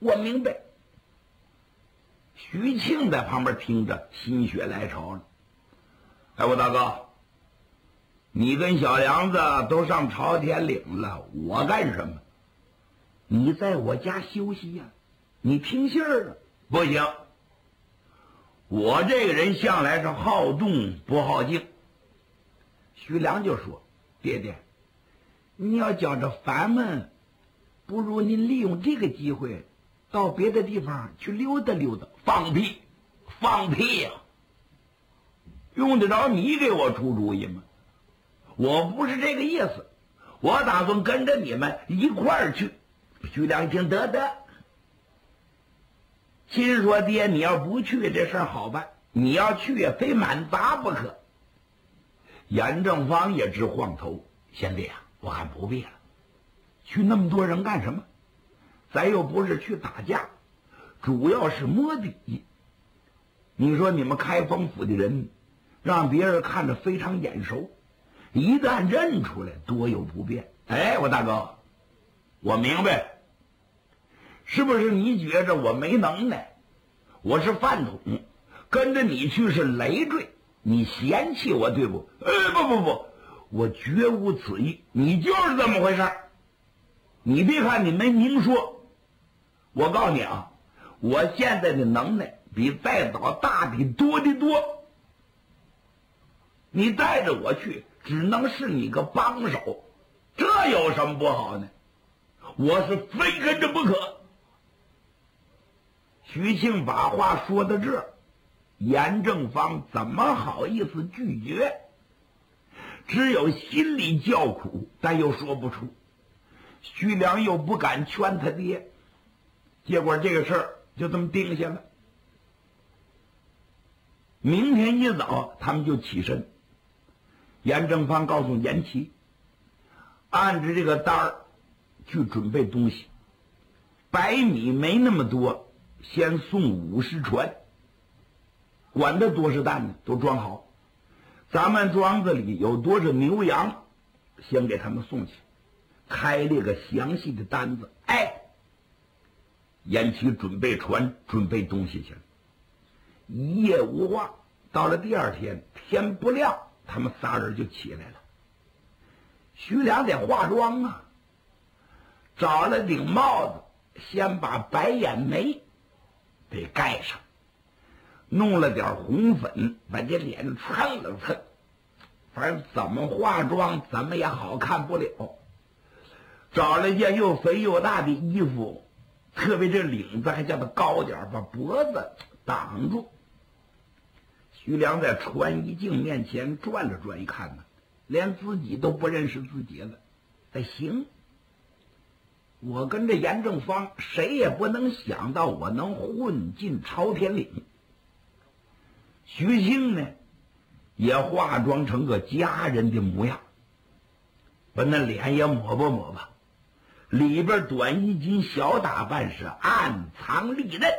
我明白。徐庆在旁边听着，心血来潮了。哎，我大哥，你跟小梁子都上朝天岭了，我干什么？你在我家休息呀，你听信儿啊？不行，我这个人向来是好动不好静。徐良就说：“爹爹，你要觉着烦闷，不如您利用这个机会到别的地方去溜达溜达。”放屁，放屁呀！用得着你给我出主意吗？我不是这个意思，我打算跟着你们一块儿去。徐良一听，得，心说爹，你要不去这事儿好办，你要去也非满砸不可。严正方也直晃头，贤弟啊，我看不必了，去那么多人干什么？咱又不是去打架，主要是摸底。你说你们开封府的人，让别人看着非常眼熟，一旦认出来，多有不便。哎，我大哥，我明白，是不是你觉着我没能耐？我是饭桶，跟着你去是累赘，你嫌弃我对不？不，我绝无此意，你就是这么回事。你别看你没明说，我告诉你啊，我现在的能耐比再早大的多得多。你带着我去，只能是你个帮手，这有什么不好呢？我是非跟着不可。徐庆把话说到这儿，严正方怎么好意思拒绝？只有心里叫苦，但又说不出。徐良又不敢劝他爹，结果这个事儿就这么定下了。明天一早他们就起身，严正方告诉严琦，按着这个单儿去准备东西，白米没那么多，先送50船，管它多少担呢，都装好。咱们庄子里有多少牛羊，先给他们送去，开了个详细的单子。哎，严琦准备船，准备东西去了。一夜无话，到了第二天天不亮，他们仨人就起来了。徐良得化妆啊，找了顶帽子，先把白眼眉得盖上，弄了点红粉，把这脸蹭了蹭，反正怎么化妆怎么也好看不了。找了件又肥又大的衣服，特别这领子还叫它高点，把脖子挡住。徐良在穿衣镜面前转了转，一看呢，连自己都不认识自己了。哎，行，我跟着严正方，谁也不能想到我能混进朝天岭。徐庆呢，也化妆成个家人的模样，把那脸也抹吧，里边短衣襟小打扮是暗藏利刃。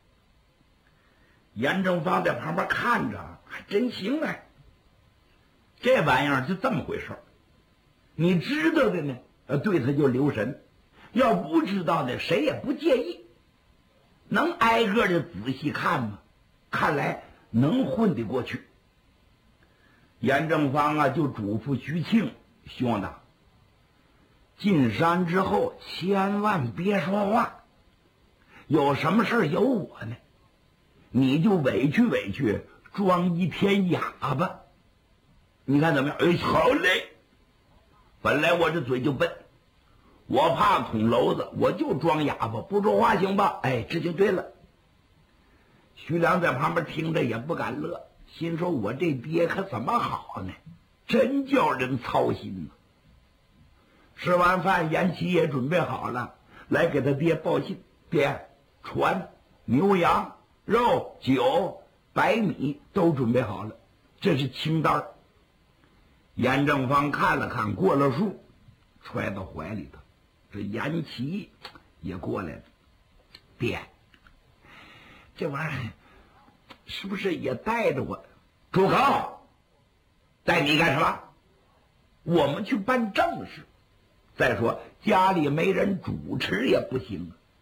严正方在旁边看着，还真行啊，这玩意儿就这么回事。你知道的呢，对他就留神；要不知道的，谁也不介意。能挨个的仔细看吗？看来能混得过去。严正方啊，就嘱咐徐庆兄弟，进山之后千万别说话，有什么事有我呢，你就委屈装一天哑巴，你看怎么样？哎，好嘞！本来我这嘴就笨，我怕捅娄子，我就装哑巴不说话，行吧？哎，这就对了。徐良在旁边听着也不敢乐，心说我这爹可怎么好呢？真叫人操心呢。吃完饭，严琦也准备好了，来给他爹报信。爹，船、牛羊、肉、酒、白米都准备好了，这是清单。严正方看了看，过了数，揣到怀里头。这严琦也过来了。爹，这玩意儿是不是也带着我？住口！带你干什么？我们去办正事。再说家里没人主持也不行啊。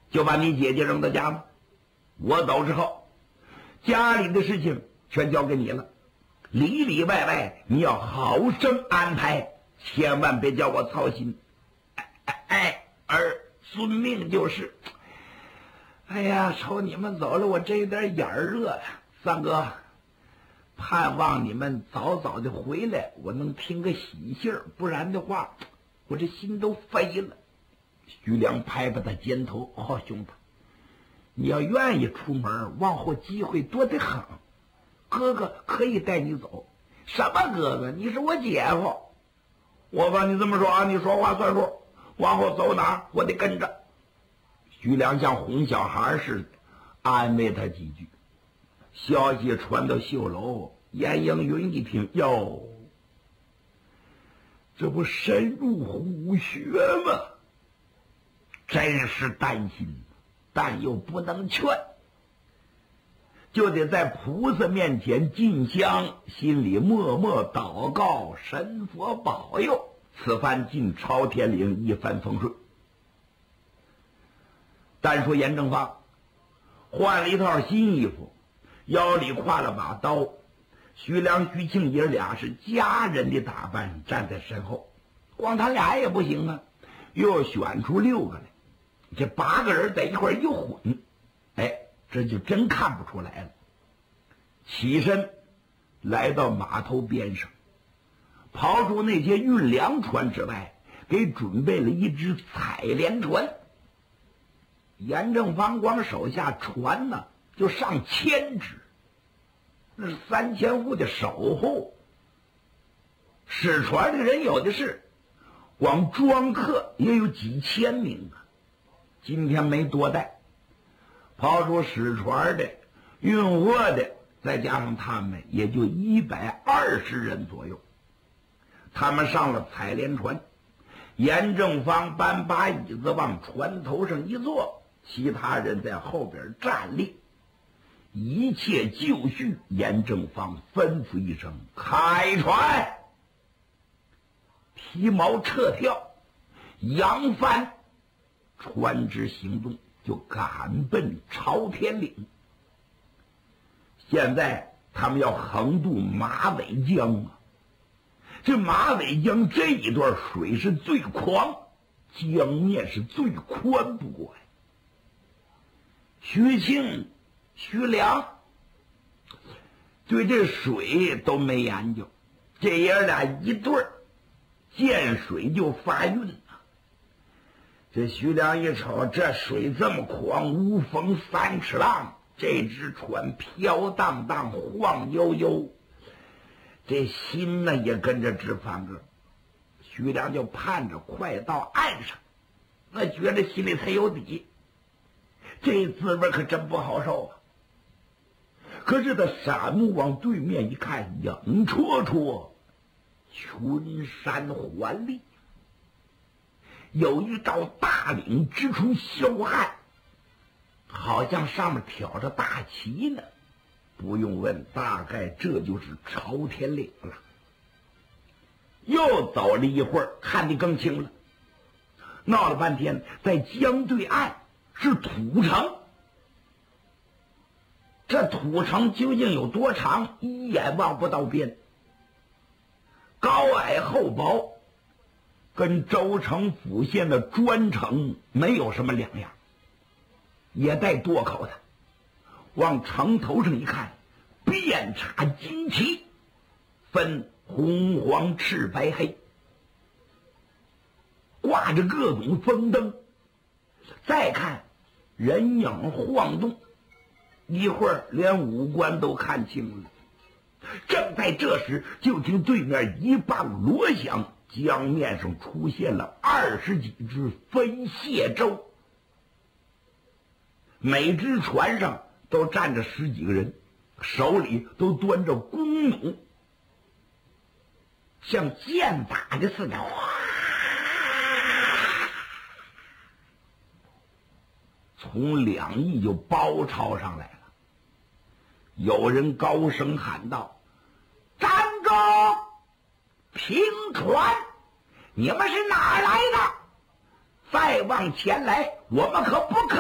就把你姐姐扔到家吗？我走之后，家里的事情全交给你了，里里外外你要好生安排，千万别叫我操心。儿孙命就是。哎呀，瞅你们走了，我这有点眼热呀。三哥，盼望你们早早的回来，我能听个喜信儿，不然的话，我这心都飞了。徐良拍拍他肩头，哦，兄弟，你要愿意出门，往后机会多得很。哥哥可以带你走。什么哥哥？你是我姐夫。我跟你这么说啊，你说话算数，往后走哪儿，我得跟着。徐良像哄小孩似的安慰他几句。消息传到绣楼，严应云一听，哟，这不深入虎穴吗？真是担心，但又不能劝，就得在菩萨面前进香，心里默默祷告，神佛保佑此番进朝天岭一帆风顺。单说严正方换了一套新衣服，腰里挎了把刀，徐良、徐庆爷俩是家人的打扮站在身后。光他俩也不行啊，又选出6个来，这8个人在一块一混，这就真看不出来了。起身来到码头边上，刨出那些运粮船之外，给准备了一只采莲船。严正方光手下船呢就上1000只，那是3000户的守候。使船的人有的是，光装客也有几千名啊。今天没多带，刨出使船的、运货的，再加上他们，也就120人左右。他们上了采莲船，严正方搬把椅子往船头上一坐，其他人在后边站立，一切就绪。严正方吩咐一声：“开船！”提锚撤跳，扬帆，船只行动，就赶奔朝天岭。现在他们要横渡马尾江啊！这马尾江这一段水是最狂，江面是最宽不过呀。徐庆、徐良对这水都没研究，这爷俩一对儿，见水就发晕啊。这徐良一瞅，这水这么狂，无风3尺浪，这只船飘荡荡，晃悠悠，这心呢也跟着直翻个。徐良就盼着快到岸上，那觉得心里才有底。这滋味可真不好受啊！可是他闪目往对面一看，影绰绰，群山环立，有一道大岭直冲霄汉，好像上面挑着大旗呢。不用问，大概这就是朝天岭了。又走了一会儿，看得更清了，闹了半天，在江对岸是土城。这土城究竟有多长，一眼望不到边，高矮厚薄，跟州城府县的砖城没有什么两样，也带垛口的。往城头上一看，遍插金旗，分红黄赤白黑，挂着各种风灯。再看人影晃动，一会儿连五官都看清了。正在这时，就听对面一棒锣响，江面上出现了20几只飞蟹舟，每只船上都站着10几个人，手里都端着弓弩，像箭打的似的，从2翼就包抄上来了。有人高声喊道：“站住！停船！你们是哪来的？再往前来，我们可不可